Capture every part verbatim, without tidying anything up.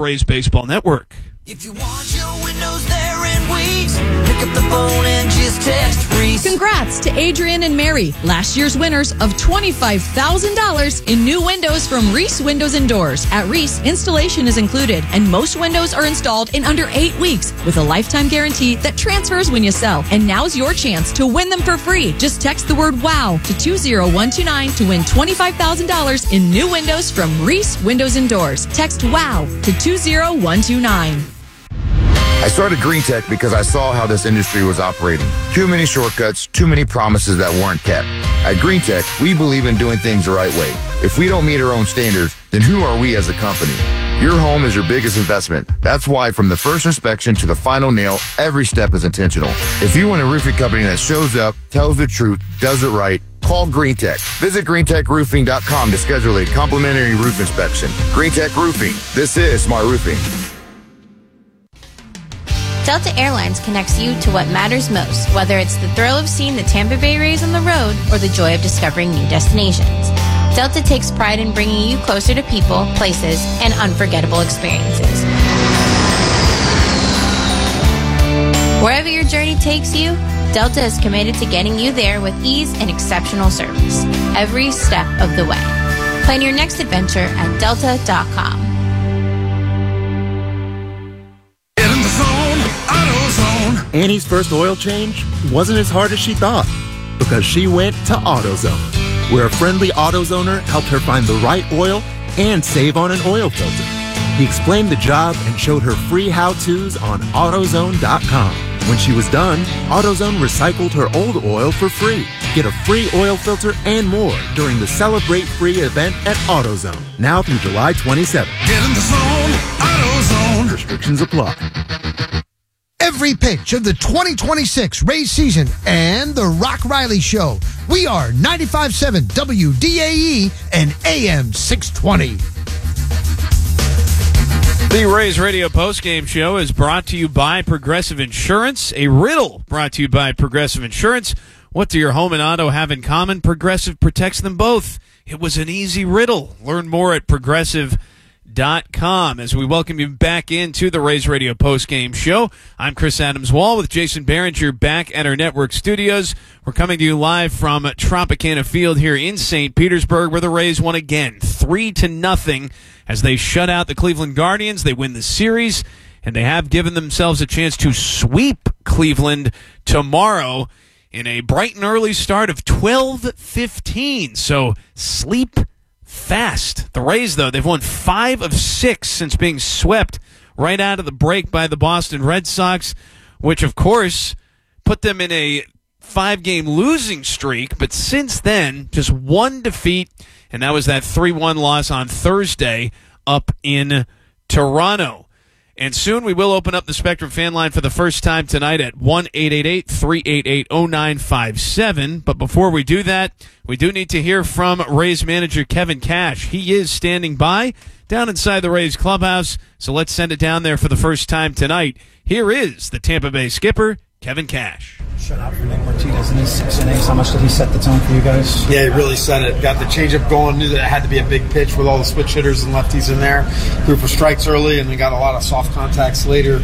Rays Baseball Network. If you want your windows there in weeks, pick up the phone and just text Reese. Congrats to Adrian and Mary, last year's winners of twenty-five thousand dollars in new windows from Reese Windows and Doors. At Reese, installation is included, and most windows are installed in under eight weeks with a lifetime guarantee that transfers when you sell. And now's your chance to win them for free. Just text the word WOW to two zero one two nine to win twenty-five thousand dollars in new windows from Reese Windows and Doors. Text WOW to two zero one two nine. I started GreenTech because I saw how this industry was operating. Too many shortcuts, too many promises that weren't kept. At GreenTech, we believe in doing things the right way. If we don't meet our own standards, then who are we as a company? Your home is your biggest investment. That's why from the first inspection to the final nail, every step is intentional. If you want a roofing company that shows up, tells the truth, does it right, call GreenTech. Visit green tech roofing dot com to schedule a complimentary roof inspection. GreenTech Roofing. This is smart roofing. Delta Airlines connects you to what matters most, whether it's the thrill of seeing the Tampa Bay Rays on the road or the joy of discovering new destinations. Delta takes pride in bringing you closer to people, places, and unforgettable experiences. Wherever your journey takes you, Delta is committed to getting you there with ease and exceptional service, every step of the way. Plan your next adventure at delta dot com. Annie's first oil change wasn't as hard as she thought because she went to AutoZone, where a friendly AutoZoner helped her find the right oil and save on an oil filter. He explained the job and showed her free how-tos on AutoZone dot com. When she was done, AutoZone recycled her old oil for free. Get a free oil filter and more during the Celebrate Free event at AutoZone, now through July twenty-seventh. Get in the zone, AutoZone. Restrictions apply. Every pitch of the twenty twenty-six Rays season and the Rock Riley Show. We are ninety-five point seven W D A E and A M six twenty. The Rays Radio Postgame Show is brought to you by Progressive Insurance. A riddle brought to you by Progressive Insurance. What do your home and auto have in common? Progressive protects them both. It was an easy riddle. Learn more at Progressive Dot com. As we welcome you back into the Rays Radio Postgame Show, I'm Chris Adams-Wall with Jason Behringer back at our network studios. We're coming to you live from Tropicana Field here in Saint Petersburg, where the Rays won again, three to nothing, as they shut out the Cleveland Guardians. They win the series, and they have given themselves a chance to sweep Cleveland tomorrow in a bright and early start of twelve fifteen. So sleep fast. The Rays, though, they've won five of six since being swept right out of the break by the Boston Red Sox, which, of course, put them in a five-game losing streak. But since then, just one defeat, and that was that three one loss on Thursday up in Toronto. And soon we will open up the Spectrum fan line for the first time tonight at one eight eight eight, three eight eight, oh nine five seven. But before we do that, we do need to hear from Rays manager Kevin Cash. He is standing by down inside the Rays clubhouse, so let's send it down there for the first time tonight. Here is the Tampa Bay skipper, Kevin Cash. Shut out for Nick Martinez in his six innings. How much did he set the tone for you guys? Yeah, he really set it. Got the changeup going. Knew that it had to be a big pitch with all the switch hitters and lefties in there. Threw for strikes early, and we got a lot of soft contacts later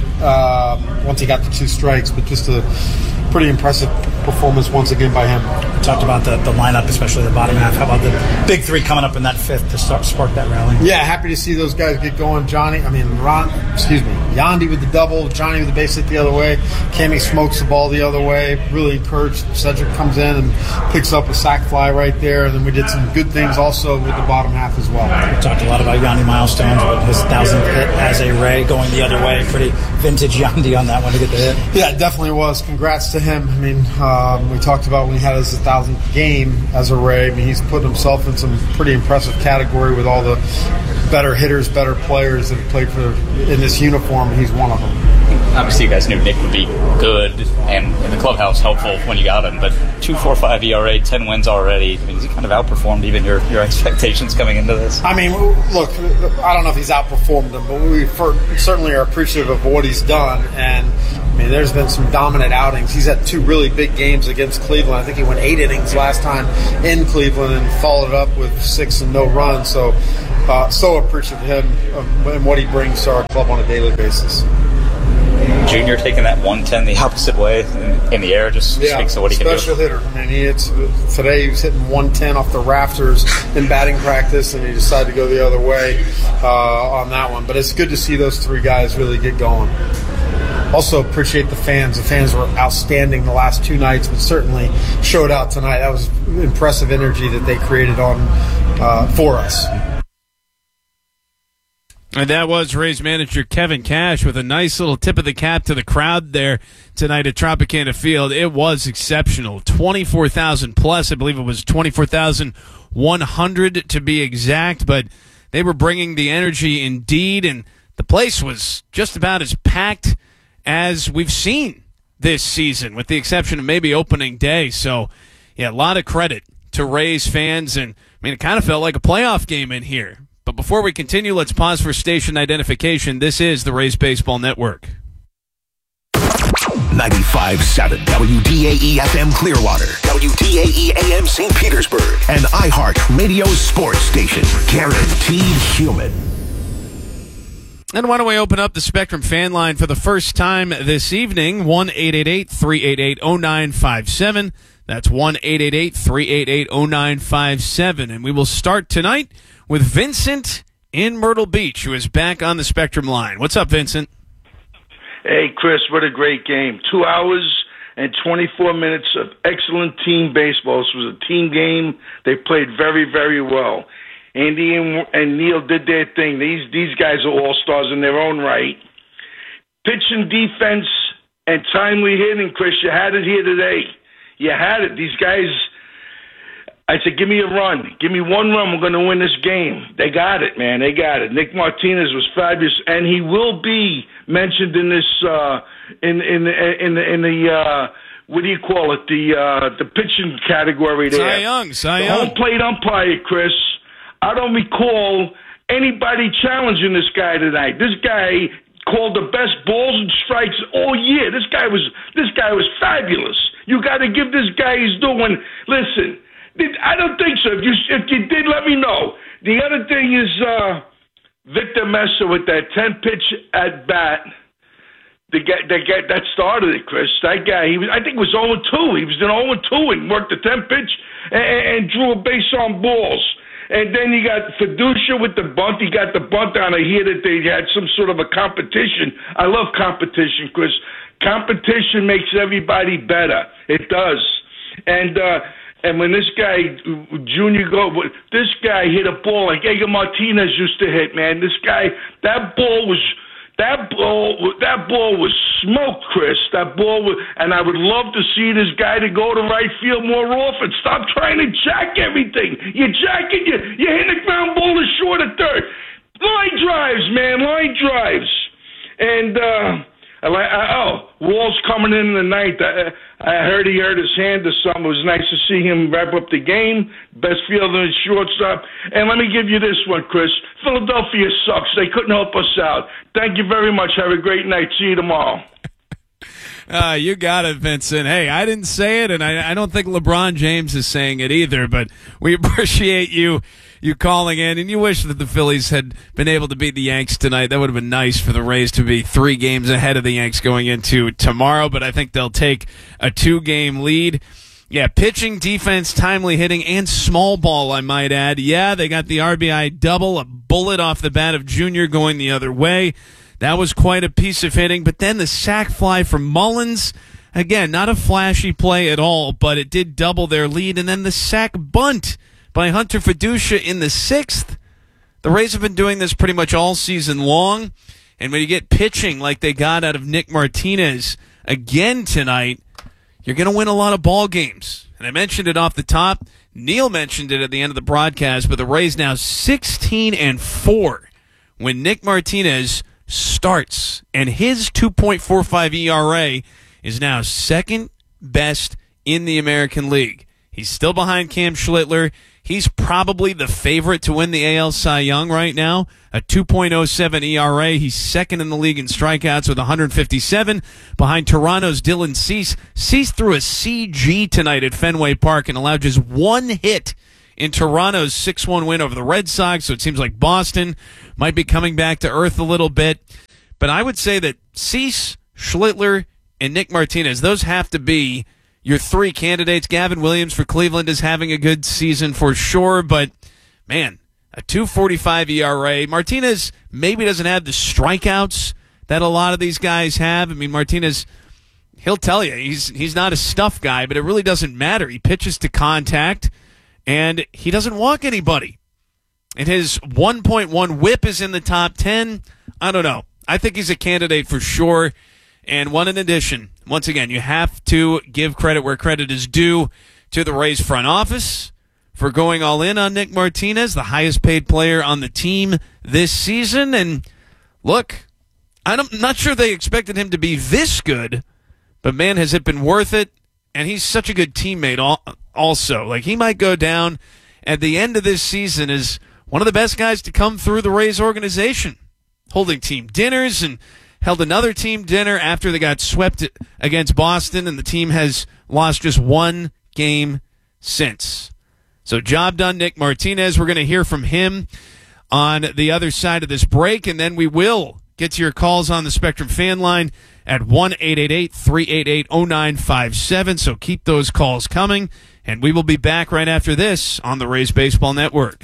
uh, once he got the two strikes. But just a pretty impressive performance once again by him. We talked about the, the lineup, especially the bottom half. How about the big three coming up in that fifth to start spark that rally? Yeah, happy to see those guys get going. Johnny, I mean, Ron, excuse me, Yandy with the double, Johnny with the base hit the other way. Cammy smokes the ball the other way. Really encouraged. Cedric comes in and picks up a sac fly right there. And then we did some good things also with the bottom half as well. We talked a lot about Yandy milestones, but his thousandth hit as a Ray going the other way. Pretty vintage Yandy on that one to get the hit. Yeah, it definitely was. Congrats to him. I mean, um, we talked about when he had his thousandth game as a Ray. I mean, he's put himself in some pretty impressive category with all the better hitters, better players that have played for in this uniform. He's one of them. Obviously, you guys knew Nick would be good and in the clubhouse helpful when you got him, but two point four five E R A, ten wins already. I mean, he kind of outperformed even your, your expectations coming into this. I mean, look, I don't know if he's outperformed them, but we certainly are appreciative of what he's done. And I mean, there's been some dominant outings. He's had two really big games against Cleveland. I think he went eight innings last time in Cleveland and followed it up with six and no runs. So uh, so appreciative of him um, and what he brings to our club on a daily basis. Junior taking that one ten the opposite way in, in the air just yeah, speaks to what he can do. Special hitter. I mean, he hits, today he was hitting one ten off the rafters in batting practice, and he decided to go the other way uh, on that one. But it's good to see those three guys really get going. Also appreciate the fans. The fans were outstanding the last two nights, but certainly showed out tonight. That was impressive energy that they created on uh, for us. And that was Rays manager Kevin Cash with a nice little tip of the cap to the crowd there tonight at Tropicana Field. It was exceptional. twenty-four thousand plus. I believe it was twenty-four thousand one hundred to be exact, but they were bringing the energy indeed, and the place was just about as packed as we've seen this season, with the exception of maybe opening day. So, yeah, a lot of credit to Rays fans, and I mean, it kind of felt like a playoff game in here. But before we continue, let's pause for station identification. This is the Rays Baseball Network. ninety-five point seven W D A E F M Clearwater, W D A E A M Saint Petersburg, and iHeart Radio Sports Station. Guaranteed human. And why don't we open up the Spectrum fan line for the first time this evening? one eight eight eight, three eight eight, zero nine five seven. That's one eight eight eight, three eight eight, zero nine five seven. And we will start tonight with Vincent in Myrtle Beach, who is back on the Spectrum line. What's up, Vincent? Hey, Chris, what a great game. Two hours and twenty-four minutes of excellent team baseball. This was a team game. They played very, very well. Andy and, and Neil did their thing. These these guys are all-stars in their own right. Pitching, defense, and timely hitting, Chris, you had it here today. You had it. These guys, I said, give me a run. Give me one run. We're going to win this game. They got it, man. They got it. Nick Martinez was fabulous, and he will be mentioned in this uh, in in in the in the uh, what do you call it? The uh, the pitching category there. Cy Young. Cy the Young. home plate umpire, Chris. I don't recall anybody challenging this guy tonight. This guy called the best balls and strikes all year. This guy was this guy was fabulous. You got to give this guy his due. When listen. I don't think so. If you if you did, let me know. The other thing is uh, Victor Mesa with that ten pitch at bat. The guy, the guy that started it, Chris. That guy, he was. I think it was zero two. He was in zero two and worked the ten pitch and, and drew a base on balls. And then you got Fiducia with the bunt. He got the bunt on a here that they had some sort of a competition. I love competition, Chris. Competition makes everybody better. It does. And. uh And when this guy, Junior, go, this guy hit a ball like Edgar Martinez used to hit, man. This guy, that ball was, that ball, that ball was smoked, Chris. That ball was, and I would love to see this guy to go to right field more often. Stop trying to jack everything. You're jacking, you, you're hitting the ground ball to short of third. Line drives, man, line drives. And, uh, I like, I, oh, Wall's coming in in the ninth. I, I heard he hurt his hand or something. It was nice to see him wrap up the game. Best fielder and shortstop. And let me give you this one, Chris. Philadelphia sucks. They couldn't help us out. Thank you very much. Have a great night. See you tomorrow. Uh, you got it, Vincent. Hey, I didn't say it, and I, I don't think LeBron James is saying it either, but we appreciate you you calling in, and you wish that the Phillies had been able to beat the Yanks tonight. That would have been nice for the Rays to be three games ahead of the Yanks going into tomorrow, but I think they'll take a two-game lead. Yeah, pitching, defense, timely hitting, and small ball, I might add. Yeah, they got the R B I double, a bullet off the bat of Junior going the other way. That was quite a piece of hitting, but then the sac fly from Mullins, again, not a flashy play at all, but it did double their lead, and then the sac bunt by Hunter Fiducia in the sixth. The Rays have been doing this pretty much all season long, and when you get pitching like they got out of Nick Martinez again tonight, you're going to win a lot of ball games. And I mentioned it off the top. Neil mentioned it at the end of the broadcast, but the Rays now sixteen and four when Nick Martinez starts, and his two point four five E R A is now second best in the American League. He's still behind Cam Schlittler. He's probably the favorite to win the A L Cy Young right now. A two point oh seven E R A. He's second in the league in strikeouts with one hundred fifty-seven. Behind Toronto's Dylan Cease. Cease threw a C G tonight at Fenway Park and allowed just one hit in Toronto's six one win over the Red Sox, so it seems like Boston might be coming back to earth a little bit. But I would say that Cease, Schlittler, and Nick Martinez, those have to be your three candidates. Gavin Williams for Cleveland is having a good season for sure, but, man, a two forty-five E R A. Martinez maybe doesn't have the strikeouts that a lot of these guys have. I mean, Martinez, he'll tell you, he's he's not a stuff guy, but it really doesn't matter. He pitches to contact, and he doesn't walk anybody. And his one point one whip is in the top ten. I don't know. I think he's a candidate for sure. And one in addition, once again, you have to give credit where credit is due to the Rays front office for going all in on Nick Martinez, the highest paid player on the team this season. And look, I'm not sure they expected him to be this good, but man, has it been worth it. And he's such a good teammate also. Like, he might go down at the end of this season as one of the best guys to come through the Rays organization, holding team dinners, and held another team dinner after they got swept against Boston, and the team has lost just one game since. So job done, Nick Martinez. We're going to hear from him on the other side of this break, and then we will get to your calls on the Spectrum fan line at one eight eight eight, three eight eight, oh nine five seven. So keep those calls coming, and we will be back right after this on the Rays Baseball Network.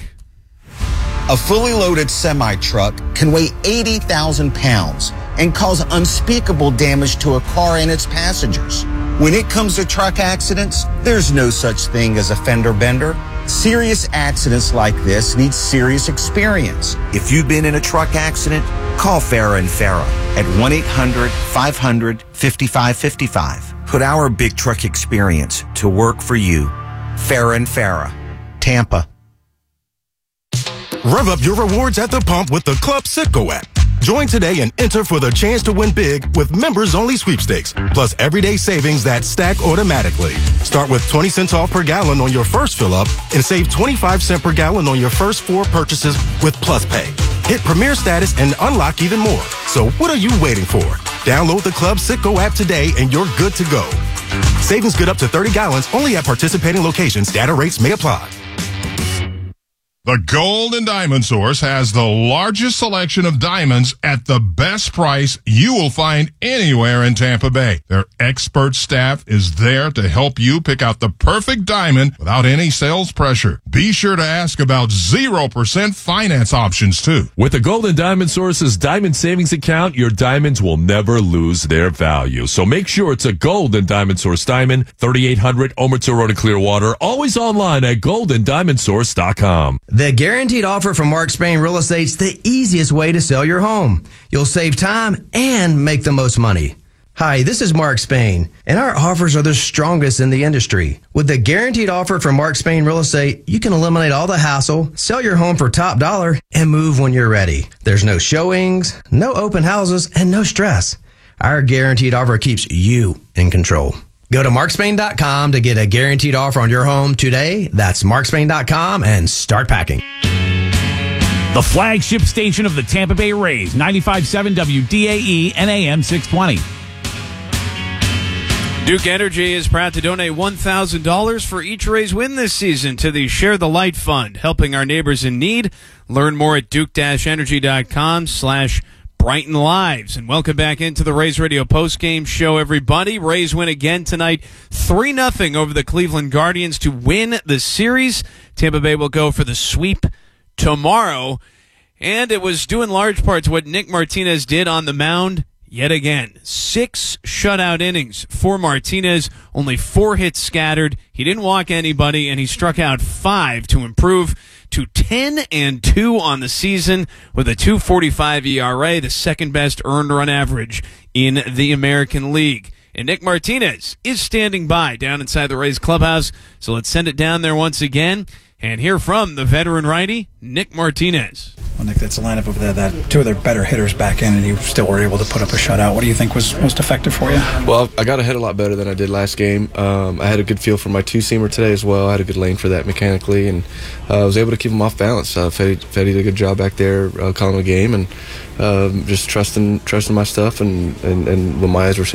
A fully loaded semi-truck can weigh eighty thousand pounds and cause unspeakable damage to a car and its passengers. When it comes to truck accidents, there's no such thing as a fender bender. Serious accidents like this need serious experience. If you've been in a truck accident, call Farah and Farah at one eight hundred, five hundred, fifty-five fifty-five. Put our big truck experience to work for you. Farah and Farah, Tampa. Rev up your rewards at the pump with the Club Citgo app. Join today and enter for the chance to win big with members-only sweepstakes, plus everyday savings that stack automatically. Start with twenty cents off per gallon on your first fill-up and save twenty-five cents per gallon on your first four purchases with Plus Pay. Hit Premier status and unlock even more. So what are you waiting for? Download the Club Citgo app today and you're good to go. Savings good up to thirty gallons only at participating locations. Data rates may apply. The Gold and Diamond Source has the largest selection of diamonds at the best price you will find anywhere in Tampa Bay. Their expert staff is there to help you pick out the perfect diamond without any sales pressure. Be sure to ask about zero percent finance options, too. With the Gold and Diamond Source's Diamond Savings Account, your diamonds will never lose their value. So make sure it's a Gold and Diamond Source diamond, thirty-eight hundred Omerta Road in Clearwater, always online at gold and diamond source dot com. The guaranteed offer from Mark Spain Real Estate's the easiest way to sell your home. You'll save time and make the most money. Hi, this is Mark Spain, and our offers are the strongest in the industry. With the guaranteed offer from Mark Spain Real Estate, you can eliminate all the hassle, sell your home for top dollar, and move when you're ready. There's no showings, no open houses, and no stress. Our guaranteed offer keeps you in control. Go to mark spain dot com to get a guaranteed offer on your home today. That's mark spain dot com and start packing. The flagship station of the Tampa Bay Rays, ninety-five point seven W D A E and A M six twenty. Duke Energy is proud to donate one thousand dollars for each Rays win this season to the Share the Light Fund, helping our neighbors in need. Learn more at duke energy dot com slash Brighten Lives. And welcome back into the Rays Radio postgame show, everybody. Rays win again tonight, three nothing over the Cleveland Guardians to win the series. Tampa Bay will go for the sweep tomorrow. And it was due in large part to what Nick Martinez did on the mound yet again. Six shutout innings for Martinez, only four hits scattered. He didn't walk anybody, and he struck out five to improve to ten and two on the season with a two forty-five E R A, the second best earned run average in the American League. And Nick Martinez is standing by down inside the Rays clubhouse, so let's send it down there once again and hear from the veteran righty, Nick Martinez. Well, Nick, that's a lineup over there that two of their better hitters back in, and you still were able to put up a shutout. What do you think was most effective for you? Well, I got to hit a lot better than I did last game. Um, I had a good feel for my two-seamer today as well. I had a good lane for that mechanically, and uh, I was able to keep them off balance. Uh, Fetty, Fetty did a good job back there uh, calling the game, and um, just trusting trusting my stuff and, and, and what my eyes were seeing.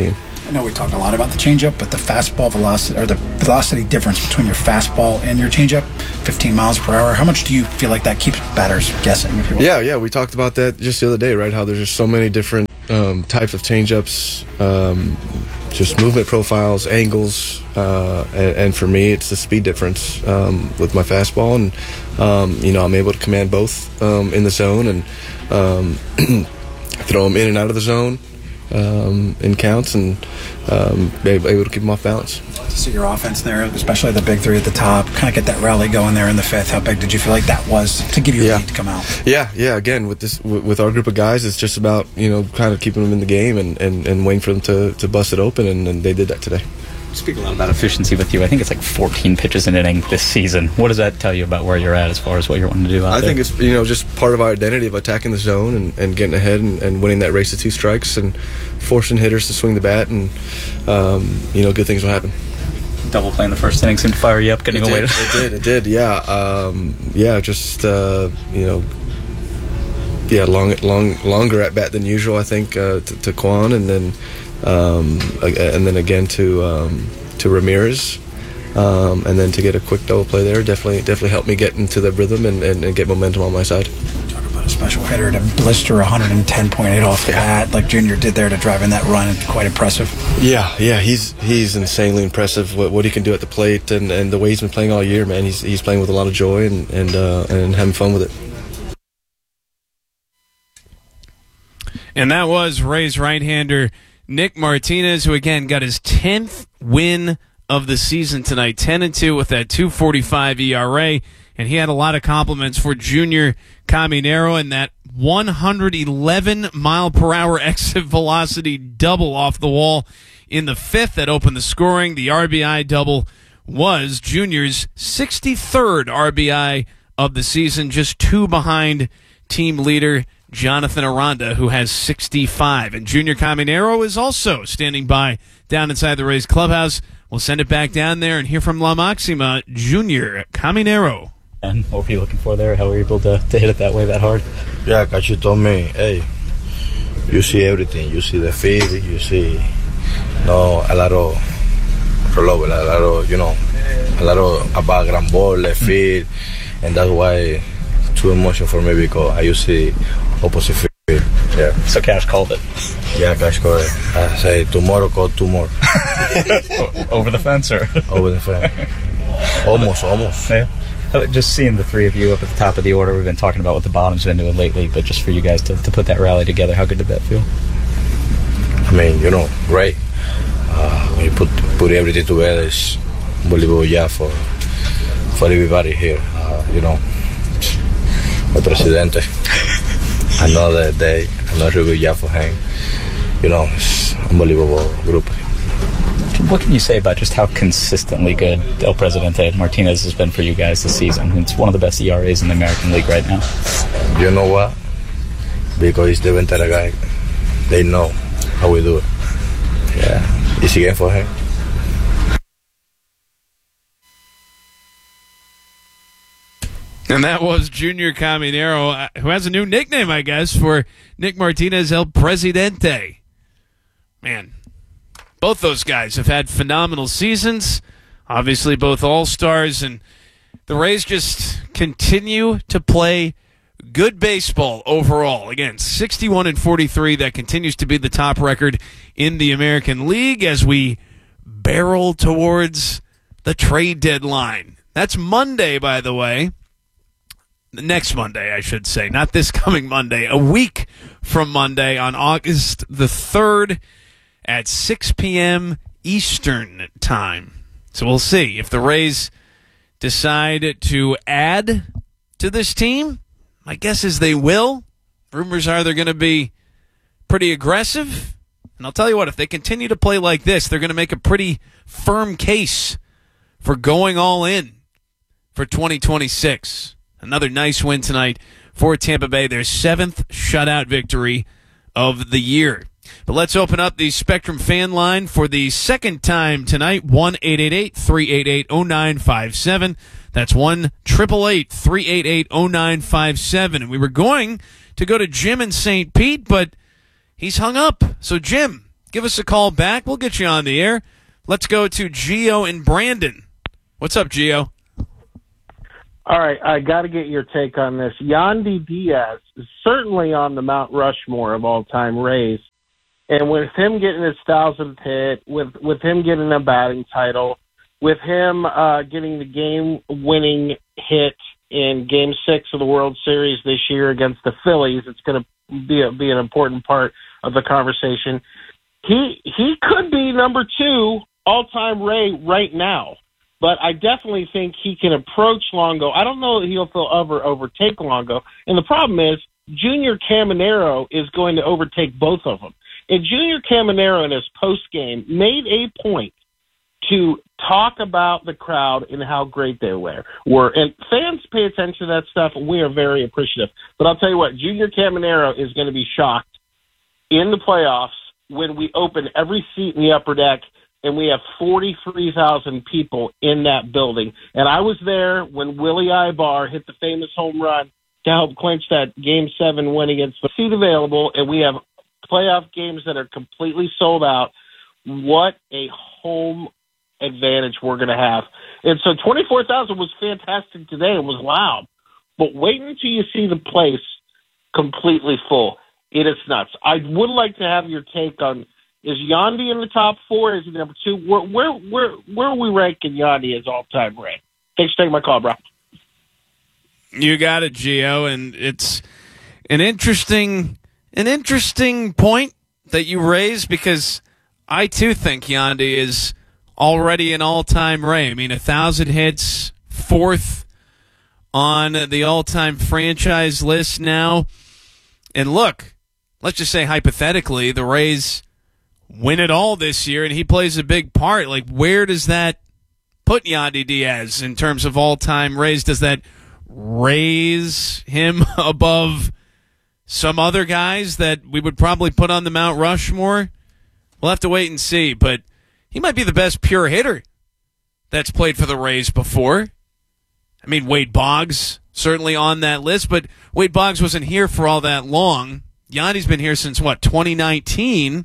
I know we talked a lot about the changeup, but the fastball velocity or the velocity difference between your fastball and your changeup, fifteen miles per hour. How much do you feel like that keeps batters guessing? If you will? Yeah, yeah, we talked about that just the other day, right? How there's just so many different um, types of changeups, um, just movement profiles, angles, uh, and, and for me, it's the speed difference um, with my fastball, and um, you know, I'm able to command both um, in the zone and um, throw them in and out of the zone. Um, in counts and um, able, able to keep them off balance. To see your offense there, especially the big three at the top, kind of get that rally going there in the fifth. How big did you feel like that was to give you yeah. a lead to come out? Yeah, yeah. Again, with this, with, with our group of guys, it's just about you know kind of keeping them in the game and, and, and waiting for them to, to bust it open, and, and they did that today. Speak a lot about efficiency with you. I think it's like fourteen pitches an inning this season. What does that tell you about where you're at as far as what you're wanting to do out I there? think it's you know just part of our identity of attacking the zone and, and getting ahead and, and winning that race to two strikes and forcing hitters to swing the bat, and um, you know good things will happen. Double play in the first inning seemed to fire you up, getting it away. Did, it did, it did, yeah, um, yeah. Just uh, you know, yeah, long, long, longer at bat than usual. I think uh, to, to Quan, and then. Um, and then again to um, to Ramirez, um, and then to get a quick double play there definitely definitely helped me get into the rhythm and, and, and get momentum on my side. Talk about a special hitter to blister one ten point eight off the yeah. bat like Junior did there to drive in that run. Quite impressive. Yeah, yeah, he's he's insanely impressive what, what he can do at the plate and, and the way he's been playing all year, man. He's he's playing with a lot of joy and and uh, and having fun with it. And that was Rays right-hander Nick Martinez, who again got his tenth win of the season tonight, ten and two with that two forty-five E R A, and he had a lot of compliments for Junior Caminero and that one eleven mile per hour exit velocity double off the wall in the fifth that opened the scoring. The R B I double was Junior's sixty-third R B I of the season, just two behind team leader Jonathan Aranda, who has sixty-five. And Junior Caminero is also standing by down inside the Rays clubhouse. We'll send it back down there and hear from La Maxima, Junior Caminero. And what were you looking for there? How were you able to, to hit it that way, that hard? Yeah, Cachu told me, hey, you see everything. You see the field, you see no, a lot of rollover, a lot of, you know, a lot of about ground ball, left field, and that's why too emotional for me because I used to see opposite field. Yeah. So Cash called it. Yeah, Cash called it. I say tomorrow call two more. Over the fence or? Over the fence. Almost, almost. Yeah. Just seeing the three of you up at the top of the order, we've been talking about what the bottom's been doing lately, but just for you guys to, to put that rally together, how good did that feel? I mean, you know, great. Uh, when you put put everything together, it's unbelievable, yeah, for for everybody here. Uh, you know, el presidente, another day, another good job for him. You know, it's unbelievable group. What can you say about just how consistently good El Presidente Martinez has been for you guys this season? It's one of the best E R As in the American League right now. You know what? Because he's the Ventera guy. They know how we do it. Yeah, easy game for him. And that was Junior Caminero, who has a new nickname, I guess, for Nick Martinez, El Presidente. Man, both those guys have had phenomenal seasons. Obviously, both all-stars. And the Rays just continue to play good baseball overall. Again, sixty-one and forty-three. That continues to be the top record in the American League as we barrel towards the trade deadline. That's Monday, by the way. Next Monday, I should say. Not this coming Monday. A week from Monday on August the third at six p.m. Eastern time. So we'll see if the Rays decide to add to this team. My guess is they will. Rumors are they're going to be pretty aggressive. And I'll tell you what, if they continue to play like this, they're going to make a pretty firm case for going all in for twenty twenty-six. Another nice win tonight for Tampa Bay, their seventh shutout victory of the year. But let's open up the Spectrum fan line for the second time tonight, one eight eight eight, three eight eight, oh nine five seven. That's one eight eight eight, three eight eight, oh nine five seven. And we were going to go to Jim in Saint Pete, but he's hung up. So, Jim, give us a call back. We'll get you on the air. Let's go to Gio and Brandon. What's up, Gio? All right, I got to get your take on this. Yandy Diaz is certainly on the Mount Rushmore of all-time Rays. And with him getting his thousandth hit, with, with him getting a batting title, with him uh, getting the game-winning hit in Game Six of the World Series this year against the Phillies, it's going to be a, be an important part of the conversation. He he could be number two all-time Ray right now, but I definitely think he can approach Longo. I don't know that he'll ever overtake Longo, and the problem is Junior Caminero is going to overtake both of them. And Junior Caminero in his postgame made a point to talk about the crowd and how great they were. were. And fans pay attention to that stuff, and we are very appreciative. But I'll tell you what, Junior Caminero is going to be shocked in the playoffs when we open every seat in the upper deck and we have forty-three thousand people in that building. And I was there when Willie Ibar hit the famous home run to help clinch that Game seven win against the seat available, and we have playoff games that are completely sold out. What a home advantage we're going to have. And so twenty-four thousand was fantastic today. It was loud. But wait until you see the place completely full. It is nuts. I would like to have your take on, is Yandy in the top four? Is he number two? Where where where where are we ranking Yandy as all-time Ray? Thanks for taking my call, bro. You got it, Gio, and it's an interesting an interesting point that you raised, because I too think Yandy is already an all-time Ray. I mean, a thousand hits, fourth on the all-time franchise list now. And look, let's just say hypothetically the Rays win it all this year and he plays a big part. Like, where does that put Yandy Diaz in terms of all-time Rays? Does that raise him above some other guys that we would probably put on the Mount Rushmore? We'll have to wait and see, but he might be the best pure hitter that's played for the Rays before. I mean, Wade Boggs certainly on that list, but Wade Boggs wasn't here for all that long. Yandy's been here since, what, twenty nineteen?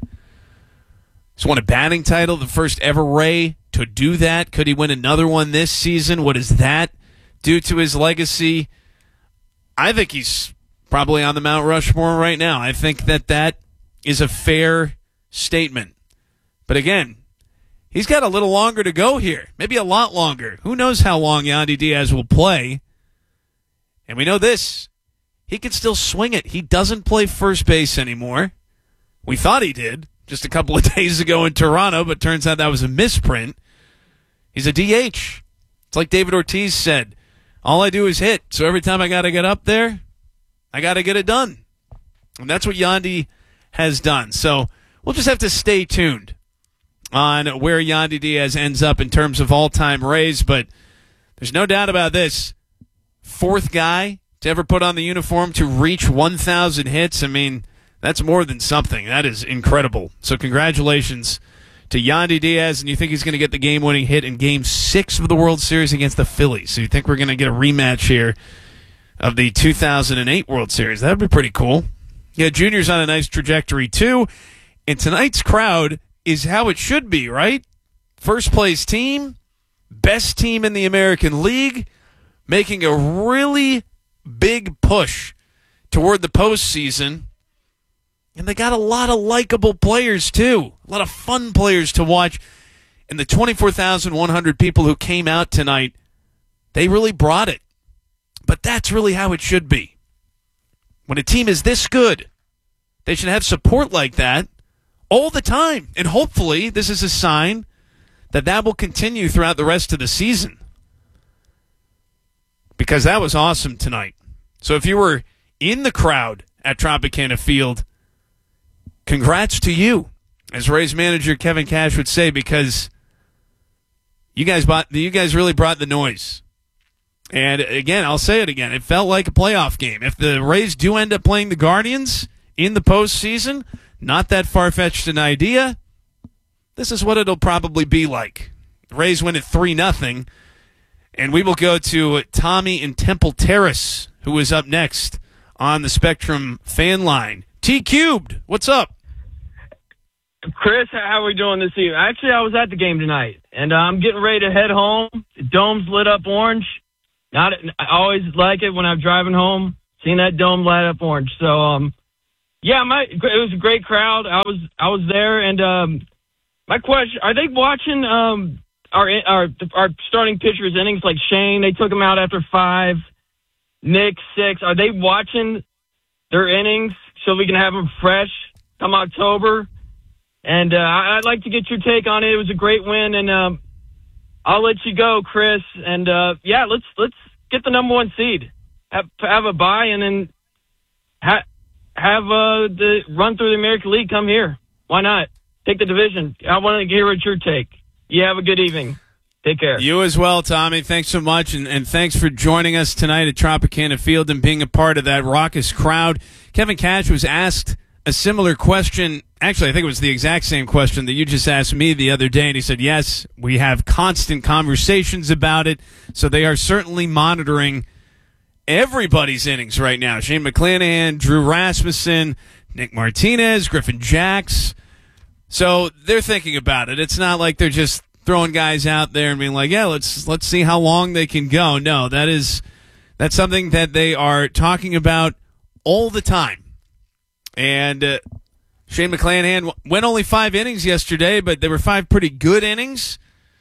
He's won a batting title, the first ever Ray to do that. Could he win another one this season? What does that do to his legacy? I think he's probably on the Mount Rushmore right now. I think that that is a fair statement. But again, he's got a little longer to go here. Maybe a lot longer. Who knows how long Yandy Diaz will play? And we know this. He can still swing it. He doesn't play first base anymore. We thought he did just a couple of days ago in Toronto, but turns out that was a misprint. He's a D H. It's like David Ortiz said. All I do is hit. So every time I got to get up there, I got to get it done. And that's what Yandy has done. So we'll just have to stay tuned on where Yandy Diaz ends up in terms of all-time Rays, but there's no doubt about this. Fourth guy to ever put on the uniform to reach one thousand hits. I mean, that's more than something. That is incredible. So congratulations to Yandy Diaz, and you think he's going to get the game-winning hit in Game six of the World Series against the Phillies. So you think we're going to get a rematch here of the two thousand eight World Series. That would be pretty cool. Yeah, Junior's on a nice trajectory, too. And tonight's crowd is how it should be, right? First place team, best team in the American League, making a really big push toward the postseason. And they got a lot of likable players, too. A lot of fun players to watch. And the twenty-four thousand one hundred people who came out tonight, they really brought it. But that's really how it should be. When a team is this good, they should have support like that all the time. And hopefully this is a sign that that will continue throughout the rest of the season. Because that was awesome tonight. So if you were in the crowd at Tropicana Field, congrats to you, as Rays manager Kevin Cash would say, because you guys bought, you guys really brought the noise. And again, I'll say it again, it felt like a playoff game. If the Rays do end up playing the Guardians in the postseason, not that far-fetched an idea, this is what it'll probably be like. The Rays win at three nothing, and we will go to Tommy in Temple Terrace, who is up next on the Spectrum fan line. T-Cubed, what's up? Chris, how are we doing this evening? Actually, I was at the game tonight, and uh, I'm getting ready to head home. The dome's lit up orange. Not, I always like it when I'm driving home, seeing that dome light up orange. So, um, yeah, my it was a great crowd. I was I was there, and um, my question: are they watching um, our our our starting pitchers' innings like Shane? They took him out after five. Nick six. Are they watching their innings so we can have them fresh come October? And uh, I'd like to get your take on it. It was a great win, and um, I'll let you go, Chris. And uh, yeah, let's let's get the number one seed, have, have a bye, and then ha- have uh, the run through the American League. Come here, why not? Take the division. I want to hear what your take. You have a good evening. Take care. You as well, Tommy. Thanks so much, and, and thanks for joining us tonight at Tropicana Field and being a part of that raucous crowd. Kevin Cash was asked a similar question. Actually, I think it was the exact same question that you just asked me the other day, and he said, yes, we have constant conversations about it, so they are certainly monitoring everybody's innings right now. Shane McClanahan, Drew Rasmussen, Nick Martinez, Griffin Jacks. So they're thinking about it. It's not like they're just throwing guys out there and being like, yeah, let's let's see how long they can go. No, that is that's something that they are talking about all the time. And uh, Shane McClanahan went only five innings yesterday, but there were five pretty good innings.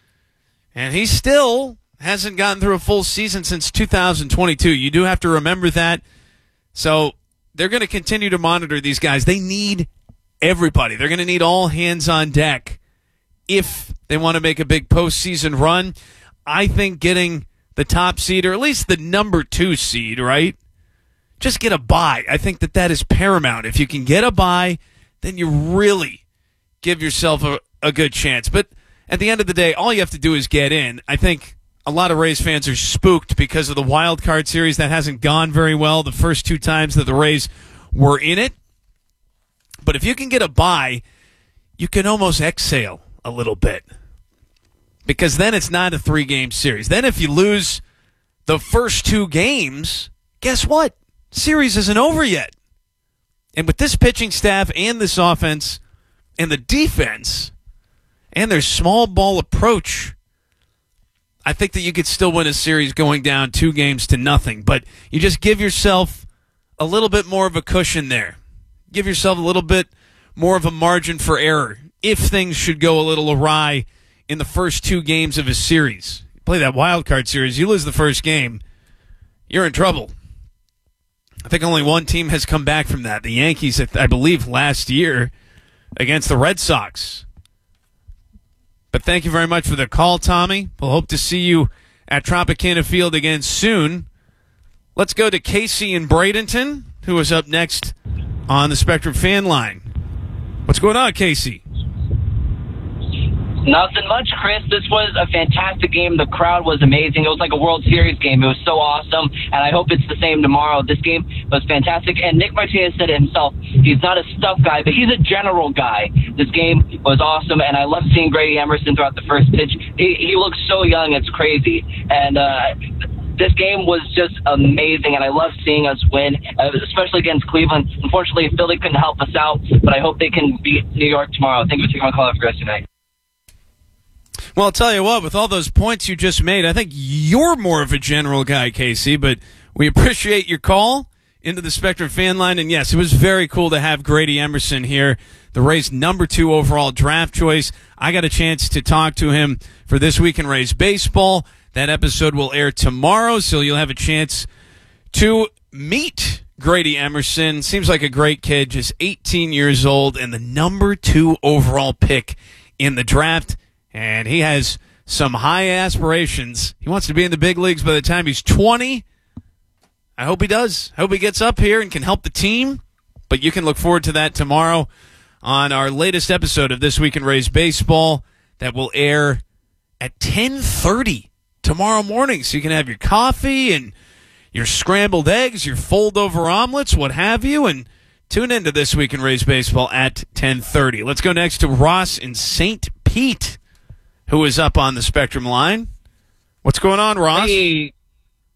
And he still hasn't gotten through a full season since two thousand twenty-two. You do have to remember that. So they're going to continue to monitor these guys. They need everybody. They're going to need all hands on deck if they want to make a big postseason run. I think getting the top seed, or at least the number two seed, right? Just get a bye. I think that that is paramount. If you can get a bye, then you really give yourself a, a good chance. But at the end of the day, all you have to do is get in. I think a lot of Rays fans are spooked because of the wild card series that hasn't gone very well the first two times that the Rays were in it. But if you can get a bye, you can almost exhale a little bit, because then it's not a three-game series. Then if you lose the first two games, guess what? Series isn't over yet. And with this pitching staff and this offense and the defense and their small ball approach, I think that you could still win a series going down two games to nothing. But you just give yourself a little bit more of a cushion there. Give yourself a little bit more of a margin for error if things should go a little awry in the first two games of a series. You play that wild card series, you lose the first game, you're in trouble. I think only one team has come back from that. The Yankees, I believe, last year against the Red Sox. But thank you very much for the call, Tommy. We'll hope to see you at Tropicana Field again soon. Let's go to Casey in Bradenton, who is up next on the Spectrum fan line. What's going on, Casey? Nothing much, Chris. This was a fantastic game. The crowd was amazing. It was like a World Series game. It was so awesome, and I hope it's the same tomorrow. This game was fantastic, and Nick Martinez said it himself. He's not a stuff guy, but he's a general guy. This game was awesome, and I love seeing Grady Emerson throughout the first pitch. He, he looks so young. It's crazy. And uh, this game was just amazing, and I love seeing us win, uh, especially against Cleveland. Unfortunately, Philly couldn't help us out, but I hope they can beat New York tomorrow. Thank you for taking my call for us tonight. Well, I'll tell you what, with all those points you just made, I think you're more of a general guy, Casey, but we appreciate your call into the Spectrum fan line. And yes, it was very cool to have Grady Emerson here, the Rays' number two overall draft choice. I got a chance to talk to him for This Week in Rays Baseball. That episode will air tomorrow, so you'll have a chance to meet Grady Emerson. Seems like a great kid, just eighteen years old and the number two overall pick in the draft. And he has some high aspirations. He wants to be in the big leagues by the time he's twenty. I hope he does. I hope he gets up here and can help the team. But you can look forward to that tomorrow on our latest episode of This Week in Rays Baseball that will air at ten thirty tomorrow morning. So you can have your coffee and your scrambled eggs, your fold-over omelets, what have you, and tune into This Week in Rays Baseball at ten thirty. Let's go next to Ross in Saint Pete, who is up on the Spectrum line. What's going on, Ross? Hey,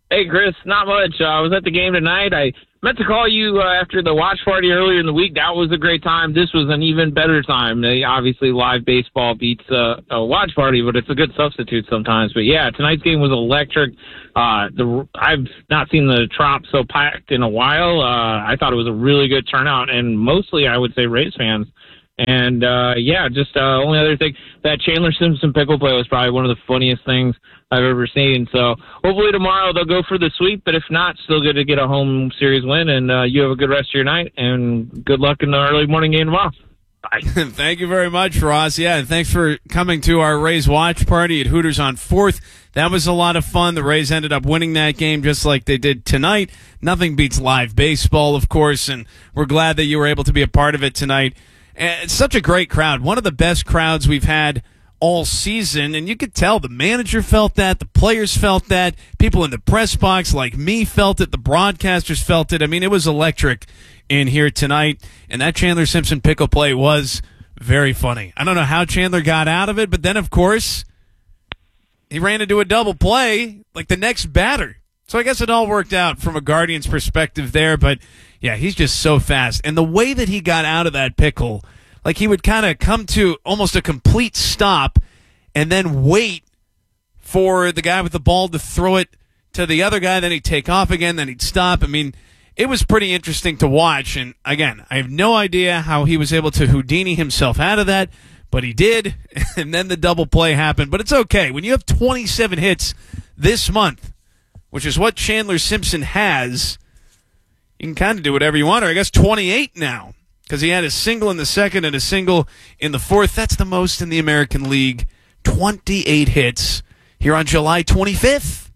Hey, Chris, not much. Uh, I was at the game tonight. I meant to call you uh, after the watch party earlier in the week. That was a great time. This was an even better time. Uh, obviously, live baseball beats uh, a watch party, but it's a good substitute sometimes. But, yeah, tonight's game was electric. Uh, the I've not seen the Trop so packed in a while. Uh, I thought it was a really good turnout, and mostly, I would say, Rays fans. And, uh, yeah, just uh, only other thing, that Chandler Simpson pickle play was probably one of the funniest things I've ever seen. So hopefully tomorrow they'll go for the sweep, but if not, still good to get a home series win. And uh, you have a good rest of your night, and good luck in the early morning game tomorrow. Bye. Thank you very much, Ross. Yeah, and thanks for coming to our Rays watch party at Hooters on fourth. That was a lot of fun. The Rays ended up winning that game just like they did tonight. Nothing beats live baseball, of course, and we're glad that you were able to be a part of it tonight. And it's such a great crowd. One of the best crowds we've had all season, and you could tell the manager felt that, the players felt that, people in the press box like me felt it, the broadcasters felt it. I mean, it was electric in here tonight, and that Chandler Simpson pickle play was very funny. I don't know how Chandler got out of it, but then, of course, he ran into a double play like the next batter. So I guess it all worked out from a Guardians perspective there, but yeah, he's just so fast. And the way that he got out of that pickle, like he would kind of come to almost a complete stop and then wait for the guy with the ball to throw it to the other guy, then he'd take off again, then he'd stop. I mean, it was pretty interesting to watch. And again, I have no idea how he was able to Houdini himself out of that, but he did. And then the double play happened. But it's okay. When you have twenty-seven hits this month, which is what Chandler Simpson has, you can kind of do whatever you want, or I guess twenty-eight now, because he had a single in the second and a single in the fourth. That's the most in the American League. twenty-eight hits here on July twenty-fifth.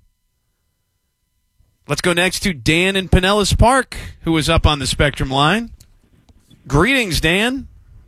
Let's go next to Dan in Pinellas Park, who was up on the Spectrum line. Greetings, Dan.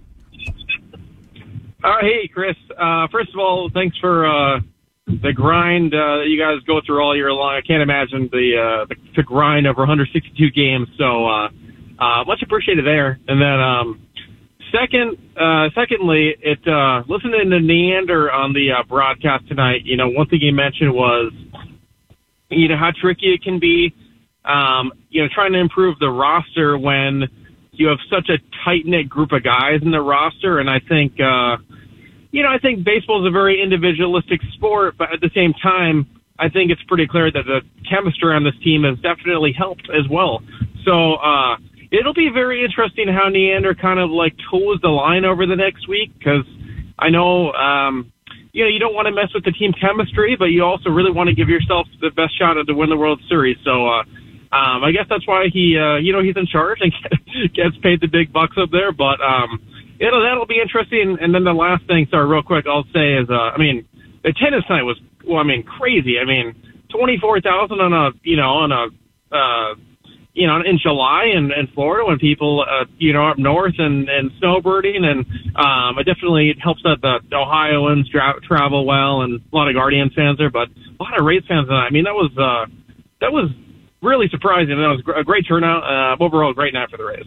Uh, hey, Chris. Uh, first of all, thanks for uh, the grind uh, that you guys go through all year long. I can't imagine the uh, the, the grind over one hundred sixty-two games. So uh, uh, much appreciated there. And then um, second, uh, secondly, it uh, listening to Neander on the uh, broadcast tonight. You know, one thing he mentioned was, you know, how tricky it can be. Um, you know, trying to improve the roster when you have such a tight-knit group of guys in the roster. And I think, uh, you know, I think baseball is a very individualistic sport, but at the same time, I think it's pretty clear that the chemistry on this team has definitely helped as well. So uh, it'll be very interesting how Neander kind of like toes the line over the next week, because I know, um, you know, you don't want to mess with the team chemistry, but you also really want to give yourself the best shot at to win the World Series. So, uh, Um, I guess that's why he, uh, you know, he's in charge and gets paid the big bucks up there. But um, it'll that'll be interesting. And then the last thing, sorry, real quick, I'll say is, uh, I mean, the tennis night was, well, I mean, crazy. I mean, twenty-four thousand on a, you know, on a, uh, you know, in July in, in Florida when people, uh, you know, up north and, and snowbirding, and um, it definitely helps that the Ohioans dra- travel well, and a lot of Guardians fans there, but a lot of Rays fans tonight. I mean, that was uh, that was. really surprising. That was a great turnout. Uh, overall, a great night for the Rays.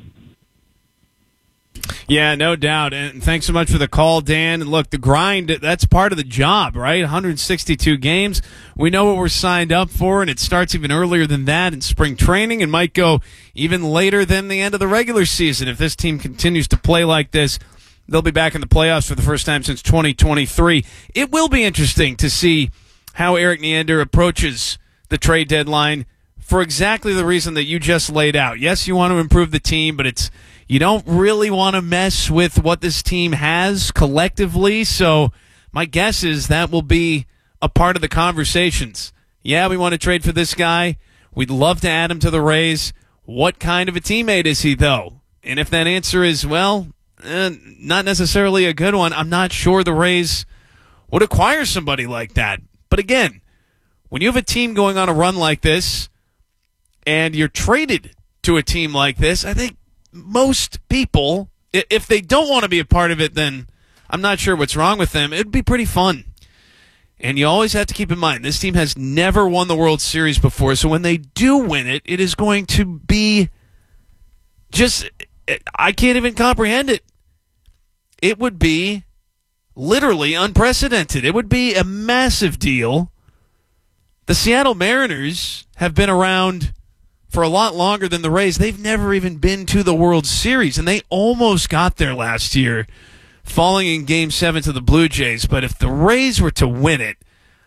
Yeah, no doubt. And thanks so much for the call, Dan. And look, the grind, that's part of the job, right? one hundred sixty-two games. We know what we're signed up for, and it starts even earlier than that in spring training and might go even later than the end of the regular season. If this team continues to play like this, they'll be back in the playoffs for the first time since twenty twenty-three. It will be interesting to see how Erik Neander approaches the trade deadline, for exactly the reason that you just laid out. Yes, you want to improve the team, but it's you don't really want to mess with what this team has collectively. So my guess is that will be a part of the conversations. Yeah, we want to trade for this guy. We'd love to add him to the Rays. What kind of a teammate is he, though? And if that answer is, well, eh, not necessarily a good one, I'm not sure the Rays would acquire somebody like that. But again, when you have a team going on a run like this, and you're traded to a team like this, I think most people, if they don't want to be a part of it, then I'm not sure what's wrong with them. It'd be pretty fun. And you always have to keep in mind, this team has never won the World Series before, so when they do win it, it is going to be just, I can't even comprehend it. It would be literally unprecedented. It would be a massive deal The Seattle Mariners have been around for a lot longer than the Rays. They've never even been to the World Series, and they almost got there last year, falling in Game seven to the Blue Jays. But if the Rays were to win it,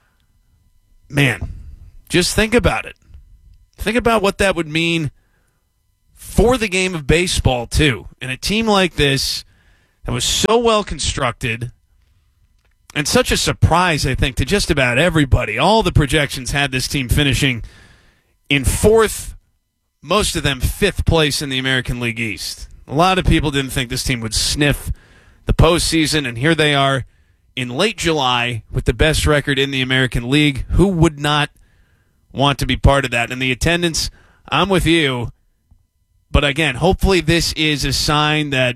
man, just think about it. Think about what that would mean for the game of baseball, too. And a team like this that was so well constructed and such a surprise, I think, to just about everybody. All the projections had this team finishing in fourth, most of them fifth place in the American League East. A lot of people didn't think this team would sniff the postseason, and here they are in late July with the best record in the American League. Who would not want to be part of that? And the attendance, I'm with you. But again, hopefully this is a sign that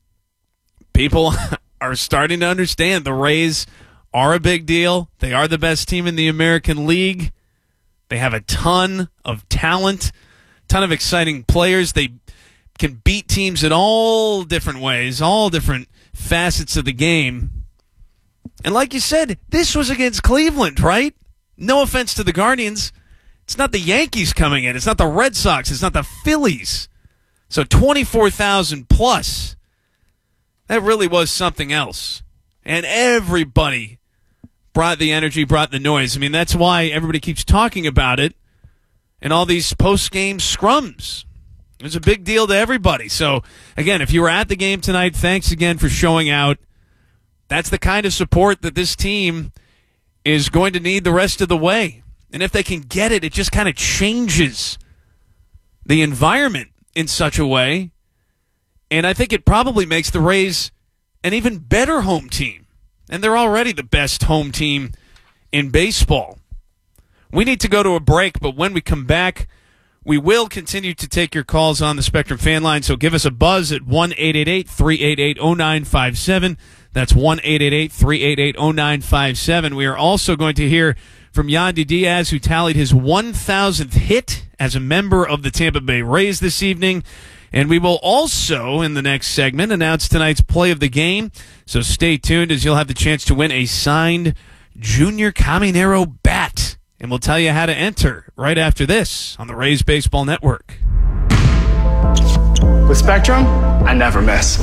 people are starting to understand the Rays are a big deal. They are the best team in the American League. They have a ton of talent, ton of exciting players. They can beat teams in all different ways, all different facets of the game. And like you said, this was against Cleveland, right? No offense to the Guardians. It's not the Yankees coming in. It's not the Red Sox. It's not the Phillies. So twenty-four thousand plus. That really was something else. And everybody brought the energy, brought the noise. I mean, that's why everybody keeps talking about it and all these post-game scrums. It was a big deal to everybody. So, again, if you were at the game tonight, thanks again for showing out. That's the kind of support that this team is going to need the rest of the way. And if they can get it, it just kind of changes the environment in such a way. And I think it probably makes the Rays an even better home team. And they're already the best home team in baseball. We need to go to a break, but when we come back, we will continue to take your calls on the Spectrum fan line. So give us a buzz at one eight eight eight, three eight eight, zero nine five seven. That's one eight eight eight, three eight eight, zero nine five seven. We are also going to hear from Yandy Diaz, who tallied his one thousandth hit as a member of the Tampa Bay Rays this evening. And we will also, in the next segment, announce tonight's play of the game. So stay tuned as you'll have the chance to win a signed Junior Caminero bat. And we'll tell you how to enter right after this on the Rays Baseball Network. With Spectrum, I never miss.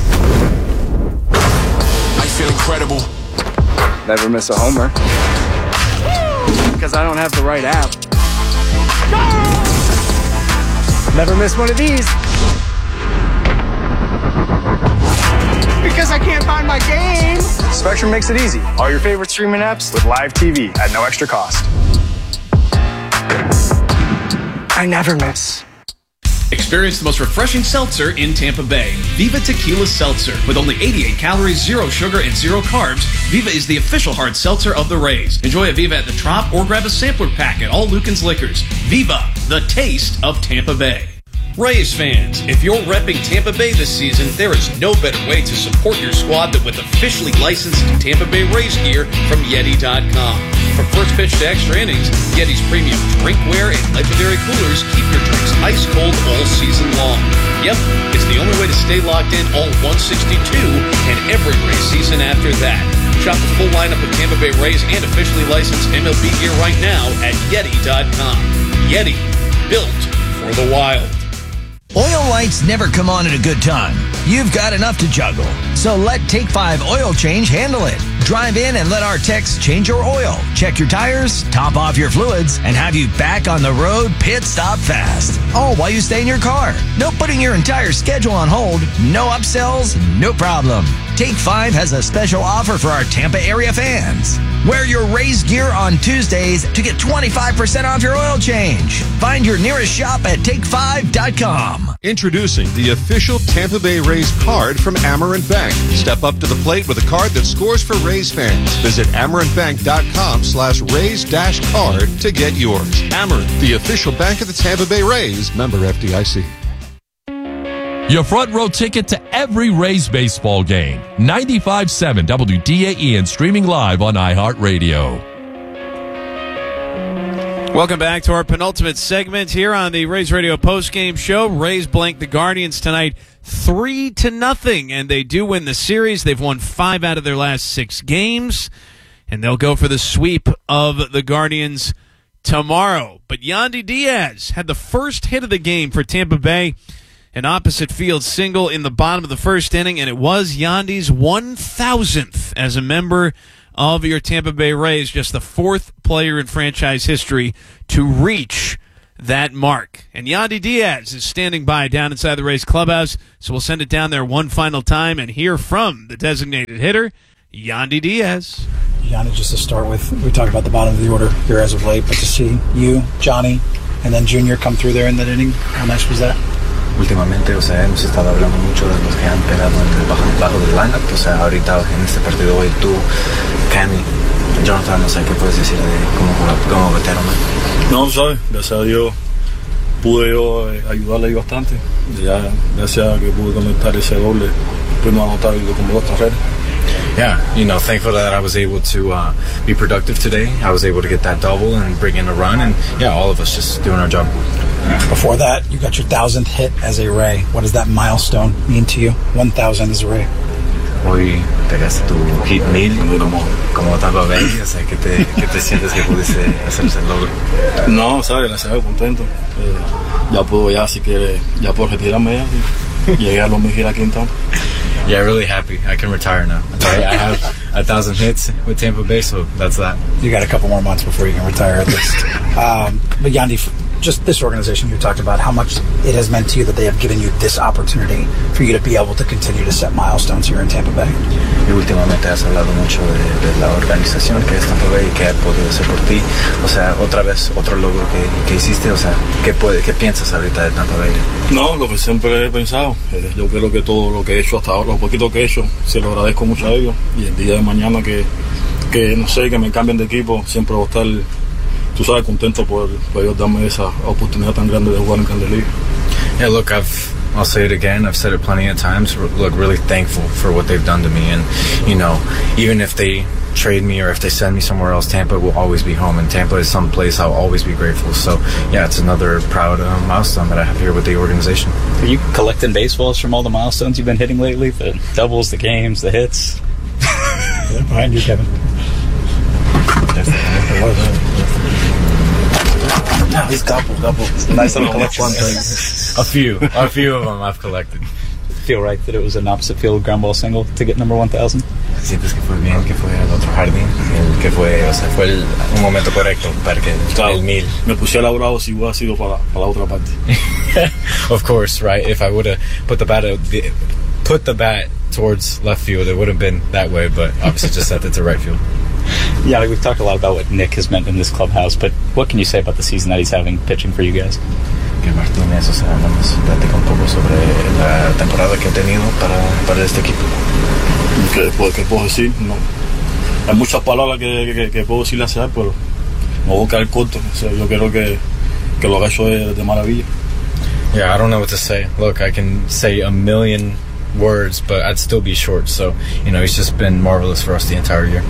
I feel incredible. Never miss a homer. Because I don't have the right app. Never miss one of these. Because I can't find my game. Spectrum makes it easy. All your favorite streaming apps with live T V at no extra cost. I never miss. Experience the most refreshing seltzer in Tampa Bay. Viva Tequila Seltzer. With only eighty-eight calories, zero sugar, and zero carbs, Viva is the official hard seltzer of the Rays. Enjoy a Viva at the Trop or grab a sampler pack at all Lucan's Liquors. Viva, the taste of Tampa Bay. Rays fans, if you're repping Tampa Bay this season, there is no better way to support your squad than with officially licensed Tampa Bay Rays gear from Yeti dot com. From first pitch to extra innings, Yeti's premium drinkware and legendary coolers keep your drinks ice cold all season long. Yep, it's the only way to stay locked in all one sixty-two and every Rays season after that. Shop the full lineup of Tampa Bay Rays and officially licensed M L B gear right now at Yeti dot com. Yeti, built for the wild. Oil lights never come on at a good time. You've got enough to juggle. So let Take five Oil Change handle it. Drive in and let our techs change your oil, check your tires, top off your fluids, and have you back on the road pit stop fast. All while you stay in your car. No putting your entire schedule on hold. No upsells, no problem. Take five has a special offer for our Tampa area fans. Wear your Rays gear on Tuesdays to get twenty-five percent off your oil change. Find your nearest shop at take five dot com. Introducing the official Tampa Bay Rays card from Amerant Bank. Step up to the plate with a card that scores for Rays fans. Visit amerant bank dot com slash Rays dash card to get yours. Amerant, the official bank of the Tampa Bay Rays. Member F D I C. Your front row ticket to every Rays baseball game. ninety-five point seven W D A E and streaming live on iHeartRadio. Welcome back to our penultimate segment here on the Rays Radio postgame show. Rays blank the Guardians tonight three to nothing, and they do win the series. They've won five out of their last six games, and they'll go for the sweep of the Guardians tomorrow. But Yandy Diaz had the first hit of the game for Tampa Bay, an opposite field single in the bottom of the first inning, and it was Yandy's one thousandth as a member of your Tampa Bay Rays, just the fourth player in franchise history to reach that mark. And Yandy Diaz is standing by down inside the Rays clubhouse, so we'll send it down there one final time and hear from the designated hitter, Yandy Diaz. Yandy, just to start with, we talked about the bottom of the order here as of late, but to see you, Johnny, and then Junior come through there in that inning, how nice was that? Últimamente, o sea, hemos estado hablando mucho de los que han pegado en el bajo, bajo del lineup. O sea, ahorita en este partido hoy tú, Cammy, Jonathan, no sé qué puedes decir de cómo jugar como veterano. No, sabes, gracias a Dios pude yo eh, ayudarle ahí bastante. Ya, gracias a que pude conectar ese doble, pudimos anotar como dos carreras. Yeah, you know, thankful that I was able to uh, be productive today. I was able to get that double and bring in a run, and yeah, all of us just doing our job. Before that, you got your thousandth hit as a Ray. What does that milestone mean to you? One thousand as a Ray. Hoy pegaste tu hit mil como, como Tampa Bay, o sea, ¿qué te, qué te sientes que pudiste hacer ese logro? No, sabes, gracias a Dios, contento. Eh, ya puedo, ya si quiere, ya puedo retirarme ya. Llegué a los mil aquí en Tampa. Yeah, really happy. I can retire now. I, I have a thousand hits with Tampa Bay, so that's that. You got a couple more months before you can retire at least. um, but Yandy, just this organization you talked about, how much it has meant to you that they have given you this opportunity for you to be able to continue to set milestones here in Tampa Bay. Y últimamente has hablado mucho de, de la organización que es Tampa Bay y que ha podido hacer por ti. O sea, otra vez, otro logro que, que hiciste. O sea, ¿qué, puede, ¿qué piensas ahorita de Tampa Bay? No, lo que siempre he pensado. Eh, yo creo que todo lo que he hecho hasta ahora, lo poquito que he hecho, se lo agradezco mucho a ellos. Y el día de mañana que, que no sé, que me cambien de equipo, siempre voy a estar, tú sabes, contento por, por ellos darme esa oportunidad tan grande de jugar en Grandes Ligas. Yeah, look, I've, I'll say it again. I've said it plenty of times. Look, really thankful for what they've done to me. And, you know, even if they trade me or if they send me somewhere else, Tampa will always be home. And Tampa is some place I'll always be grateful. So, yeah, it's another proud uh, milestone that I have here with the organization. Are you collecting baseballs from all the milestones you've been hitting lately? The doubles, the games, the hits? Yeah, behind you, Kevin. No, he's double, double. Nice little collection. A few, a few of them I've collected. Feel right that it was an opposite field ground ball single to get number one thousand? Sientes que fue bien, que fue al otro jardín, que fue, o sea, fue el, un momento correcto para que claro, el mil. Me puse elaborado si hubiera sido para, para la otra parte. Of course, right? If I would have put the bat, the, put the bat towards left field, it would have been that way. But obviously, just set it to right field. Yeah, like we've talked a lot about what Nick has meant in this clubhouse, but what can you say about the season that he's having pitching for you guys? Que Martínez, o sea, nos platica un poco sobre la temporada que ha tenido para, para este equipo. ¿Qué, ¿Qué puedo decir? No. Hay muchas palabras que, que, que puedo decirle hacia él, pero me voy a quedar corto. O sea, yo creo que, que lo ha hecho de, de maravilla. Yeah, I don't know what to say. Look, I can say a million words, but I'd still be short. So, you know, he's just been marvelous for us the entire year.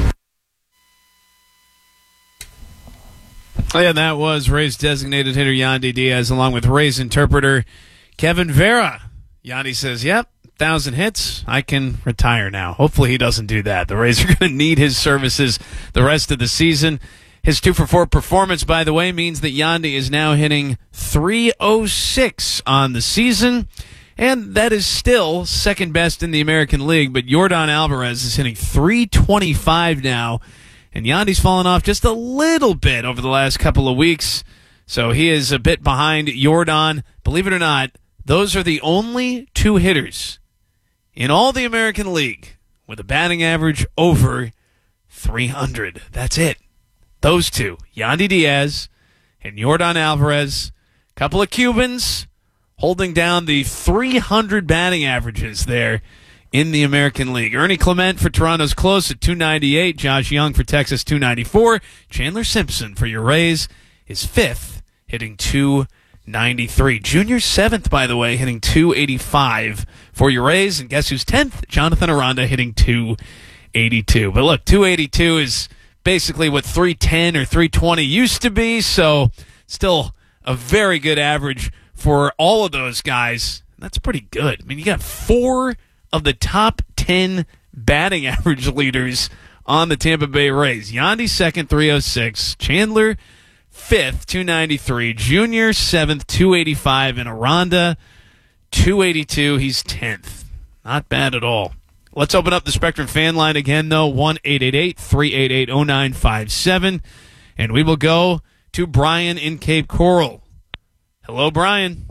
Oh, yeah, that was Rays designated hitter Yandy Diaz along with Rays interpreter Kevin Vera. Yandy says, yep, thousand hits. I can retire now. Hopefully he doesn't do that. The Rays are going to need his services the rest of the season. His two for four performance, by the way, means that Yandy is now hitting three oh six on the season. And that is still second best in the American League. But Yordan Alvarez is hitting three twenty-five now. And Yandy's fallen off just a little bit over the last couple of weeks. So he is a bit behind Yordan. Believe it or not, those are the only two hitters in all the American League with a batting average over three hundred. That's it. Those two, Yandy Diaz and Yordan Alvarez. A couple of Cubans holding down the three hundred batting averages there in the American League. Ernie Clement for Toronto's close at two ninety-eight. Josh Young for Texas, two ninety-four. Chandler Simpson for your Rays is fifth, hitting two ninety-three. Junior seventh, by the way, hitting two eighty-five for your Rays. And guess who's tenth? Jonathan Aranda hitting two eighty-two. But look, two eighty-two is basically what three ten or three twenty used to be, so still a very good average for all of those guys. That's pretty good. I mean, you got four of the top ten batting average leaders on the Tampa Bay Rays. Yandy second, three oh six. Chandler fifth, two ninety-three. Junior, seventh, two eighty-five. And Aranda, two eighty-two. He's tenth. Not bad at all. Let's open up the Spectrum fan line again, though, one eight eight eight, three eight eight, oh nine five seven. And we will go to Brian in Cape Coral. Hello, Brian.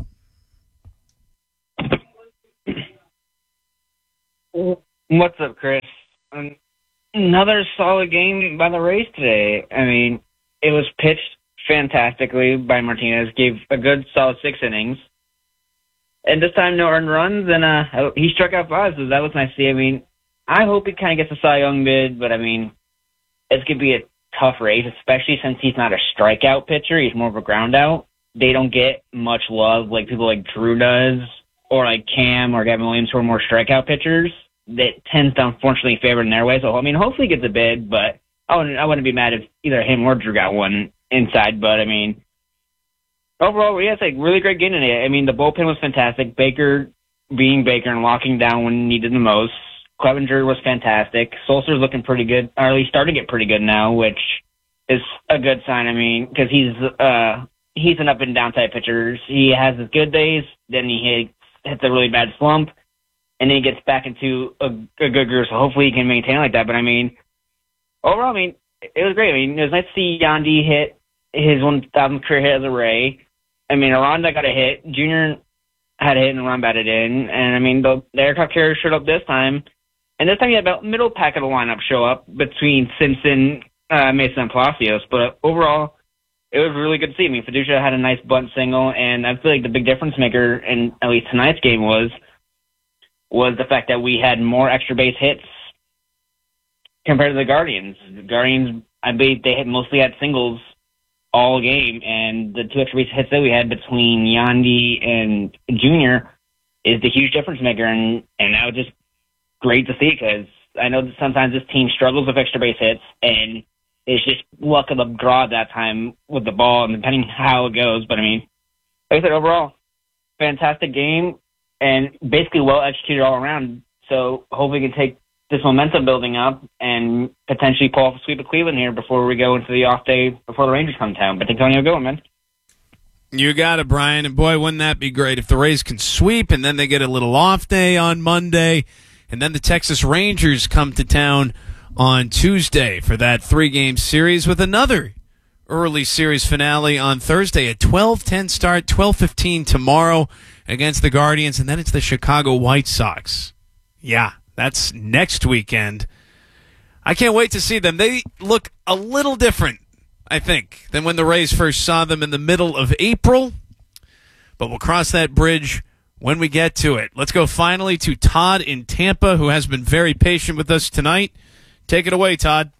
What's up, Chris? Um, another solid game by the Rays today. I mean, it was pitched fantastically by Martinez, gave a good solid six innings. And this time, no earned runs, and uh, he struck out five, so that was nice to see. I mean, I hope he kind of gets a Cy Young bid, but I mean, it's going to be a tough race, especially since he's not a strikeout pitcher. He's more of a ground out. They don't get much love like people like Drew does, or like Cam or Gavin Williams, who are more strikeout pitchers. That tends to unfortunately favor in their way. So, I mean, hopefully he gets a bid, but I wouldn't, I wouldn't be mad if either him or Drew got one inside. But, I mean, overall, yeah, it's like really great game today. I mean, the bullpen was fantastic. Baker being Baker and locking down when needed the most. Clevenger was fantastic. Sulcer's looking pretty good, or at least starting to get pretty good now, which is a good sign. I mean, because he's uh, he's an up and down type pitcher. He has his good days, then he hits, hits a really bad slump, and then he gets back into a, a good groove. So hopefully he can maintain like that. But I mean, overall, I mean, it was great. I mean, it was nice to see Yandy hit his one thousandth career hit as a Ray. I mean, Aranda got a hit. Junior had a hit and Ron batted in. And, I mean, the, the aircraft carrier showed up this time. And this time you had about middle pack of the lineup show up between Simpson, uh, Mason, and Palacios. But overall, it was really good to see. I mean, Fiducia had a nice bunt single. And I feel like the big difference maker in at least tonight's game was was the fact that we had more extra base hits compared to the Guardians. The Guardians, I believe they had mostly had singles all game, and the two extra base hits that we had between Yandy and Junior is the huge difference maker, and, and that was just great to see, because I know that sometimes this team struggles with extra base hits, and it's just luck of the draw that time with the ball, and depending how it goes. But, I mean, like I said, overall, fantastic game, and basically well executed all around, so hopefully we can take this momentum building up and potentially pull off a sweep of Cleveland here before we go into the off day before the Rangers come to town. But Antonio, go, man. You got it, Brian. And boy, wouldn't that be great if the Rays can sweep and then they get a little off day on Monday, and then the Texas Rangers come to town on Tuesday for that three-game series with another early series finale on Thursday at twelve ten start, twelve fifteen tomorrow against the Guardians, and then it's the Chicago White Sox. Yeah. That's next weekend. I can't wait to see them. They look a little different, I think, than when the Rays first saw them in the middle of April. But we'll cross that bridge when we get to it. Let's go finally to Todd in Tampa, who has been very patient with us tonight. Take it away, Todd.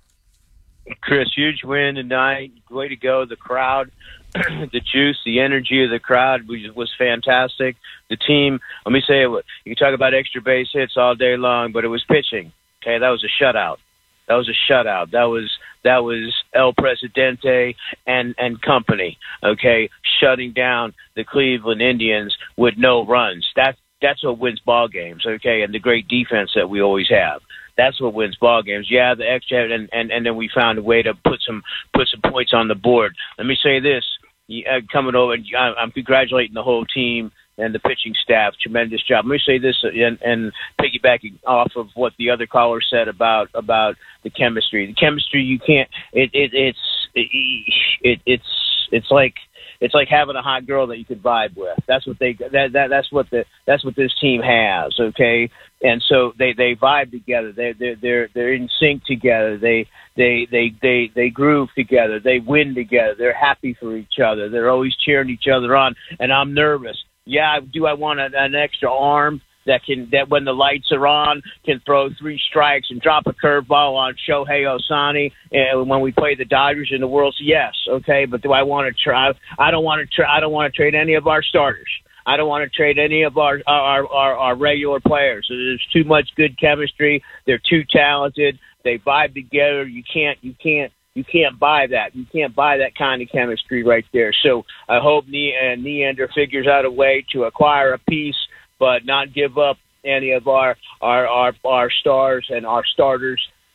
Chris, huge win tonight. Way to go. The crowd, the juice, the energy of the crowd was, was fantastic. The team, let me say, it, you can talk about extra base hits all day long, but it was pitching. Okay, that was a shutout. That was a shutout. That was that was El Presidente and, and company, okay, shutting down the Cleveland Indians with no runs. That's, that's what wins ball games, okay, and the great defense that we always have. That's what wins ball games. Yeah, the extra, and, and, and then we found a way to put some put some points on the board. Let me say this: uh, coming over, I'm congratulating the whole team and the pitching staff. Tremendous job. Let me say this, and, and piggybacking off of what the other caller said about about the chemistry. The chemistry, you can't. It, it it's it, it it's it's like. It's like having a hot girl that you could vibe with. That's what they that, that that's what the that's what this team has, okay? And so they, they vibe together. They they they're they're in sync together. They they they they they groove together. They win together. They're happy for each other. They're always cheering each other on. And I'm nervous. Yeah, do I want a, an extra arm that can that when the lights are on can throw three strikes and drop a curveball on Shohei Ohtani and when we play the Dodgers in the World Series? Yes, okay, but do I want to try? I don't want to try. I don't want to trade any of our starters. I don't want to trade any of our our, our our regular players. There's too much good chemistry. They're too talented. They vibe together. You can't you can't. You can't buy that. You can't buy that kind of chemistry right there. So I hope ne- uh, Neander figures out a way to acquire a piece, but not give up any of our, our, our, our stars and our starters,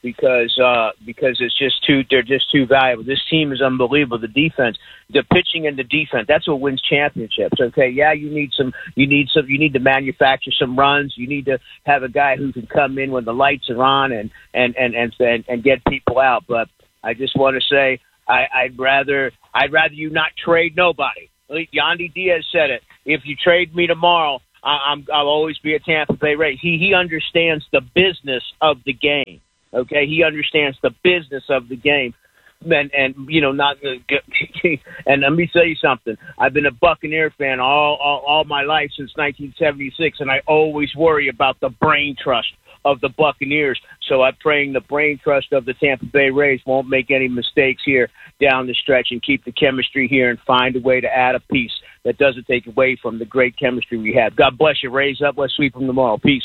because uh, because it's just too they're just too valuable. This team is unbelievable. The defense, the pitching and the defense, that's what wins championships. Okay, yeah, you need some you need some you need to manufacture some runs. You need to have a guy who can come in when the lights are on and and and and and, and get people out. But I just want to say I, I'd rather I'd rather you not trade nobody. Yandy Diaz said it. If you trade me tomorrow, I, I'm, I'll always be a Tampa Bay Rays. He he understands the business of the game. Okay, he understands the business of the game, and and you know not. And let me tell you something. I've been a Buccaneer fan all all, all my life since nineteen seventy-six, and I always worry about the brain trust of the Buccaneers. So I'm praying the brain trust of the Tampa Bay Rays won't make any mistakes here down the stretch and keep the chemistry here and find a way to add a piece that doesn't take away from the great chemistry we have. God bless you. Raise up. Let's sweep them tomorrow. Peace.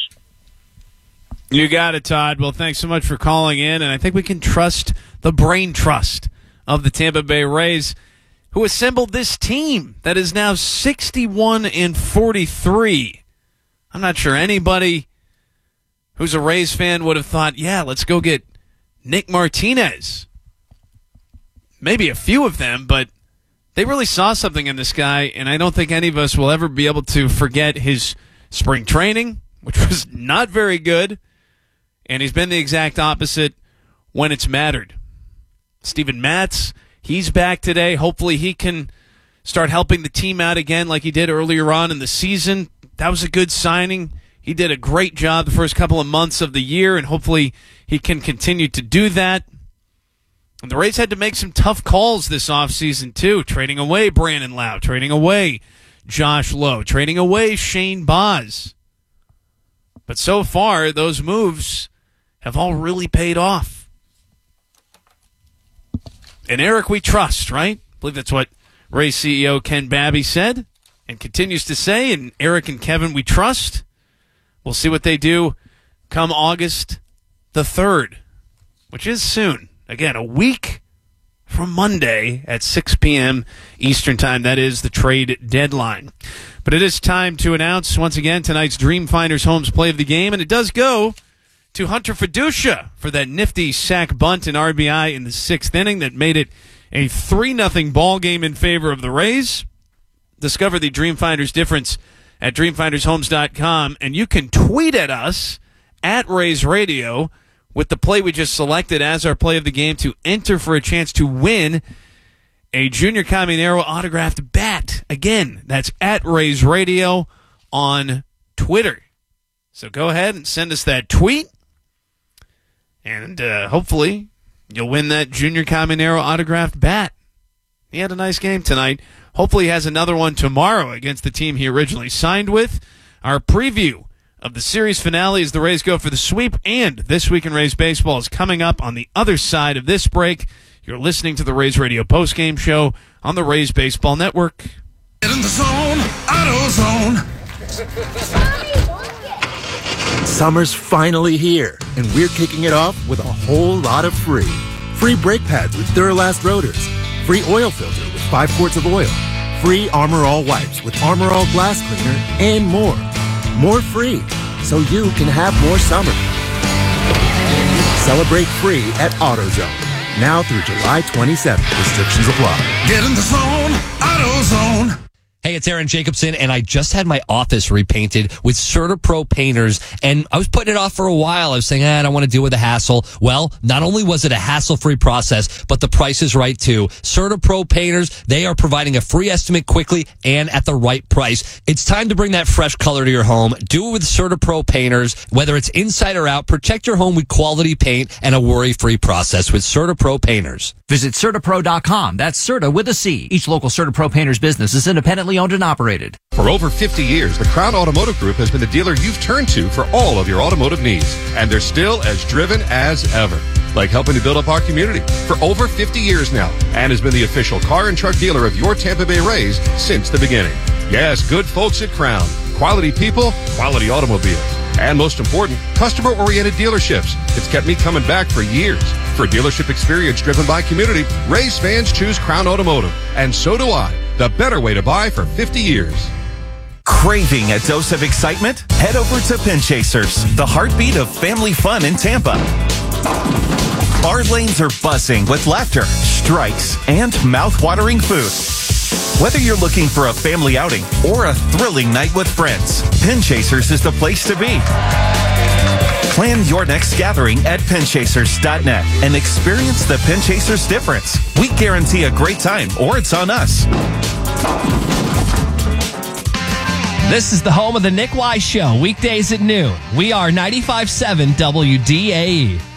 You got it, Todd. Well, thanks so much for calling in, and I think we can trust the brain trust of the Tampa Bay Rays, who assembled this team that is now sixty-one and forty-three. I'm not sure anybody who's a Rays fan would have thought, yeah, let's go get Nick Martinez. Maybe a few of them, but they really saw something in this guy, and I don't think any of us will ever be able to forget his spring training, which was not very good, and he's been the exact opposite when it's mattered. Steven Matz, he's back today. Hopefully he can start helping the team out again like he did earlier on in the season. That was a good signing. He did a great job the first couple of months of the year, and hopefully he can continue to do that. And the Rays had to make some tough calls this offseason, too, trading away Brandon Lau, trading away Josh Lowe, trading away Shane Baz. But so far, those moves have all really paid off. And Eric, we trust, right? I believe that's what Rays C E O Ken Babby said and continues to say. And Eric and Kevin, we trust. We'll see what they do come August the third, which is soon. Again, a week from Monday at six p.m. Eastern Time. That is the trade deadline. But it is time to announce, once again, tonight's Dream Finders Homes play of the game, and it does go to Hunter Fiducia for that nifty sack bunt and R B I in the sixth inning that made it a three nothing ball game in favor of the Rays. Discover the Dream Finders difference at dream finders homes dot com, and you can tweet at us at Rays Radio with the play we just selected as our play of the game to enter for a chance to win a Junior Caminero autographed bat. Again, that's at Rays Radio on Twitter. So go ahead and send us that tweet, and uh, hopefully you'll win that Junior Caminero autographed bat. He had a nice game tonight. Hopefully he has another one tomorrow against the team he originally signed with. Our preview of the series finale as the Rays go for the sweep, and This Week in Rays Baseball is coming up on the other side of this break. You're listening to the Rays Radio postgame show on the Rays Baseball Network. Get in the zone, AutoZone. Summer's finally here, and we're kicking it off with a whole lot of free. Free brake pads with Duralast rotors. Free oil filter with five quarts of oil. Free Armor All wipes with Armor All glass cleaner, and more. More free, so you can have more summer. Celebrate free at AutoZone. Now through July twenty-seventh. Restrictions apply. Get in the zone, AutoZone. Hey, it's Aaron Jacobson, and I just had my office repainted with CertaPro painters, and I was putting it off for a while. I was saying, eh, I don't want to deal with the hassle. Well, not only was it a hassle-free process, but the price is right, too. CertaPro painters, they are providing a free estimate quickly and at the right price. It's time to bring that fresh color to your home. Do it with CertaPro painters. Whether it's inside or out, protect your home with quality paint and a worry-free process with CertaPro painters. Visit Certapro dot com. That's Certa with a C. Each local Certapro painters business is independently owned and operated. For over fifty years, the Crown Automotive Group has been the dealer you've turned to for all of your automotive needs. And they're still as driven as ever. Like helping to build up our community for over fifty years now. And has been the official car and truck dealer of your Tampa Bay Rays since the beginning. Yes, good folks at Crown. Quality people, quality automobiles. And most important, customer-oriented dealerships. It's kept me coming back for years. For dealership experience driven by community, Rays fans choose Crown Automotive. And so do I. The better way to buy for fifty years. Craving a dose of excitement? Head over to Pin Chasers, the heartbeat of family fun in Tampa. Our lanes are buzzing with laughter, strikes, and mouth-watering food. Whether you're looking for a family outing or a thrilling night with friends, Pin Chasers is the place to be. Plan your next gathering at pin chasers dot net and experience the Pin Chasers difference. We guarantee a great time, or it's on us. This is the home of the Nick Wise Show, weekdays at noon. We are ninety-five point seven W D A E.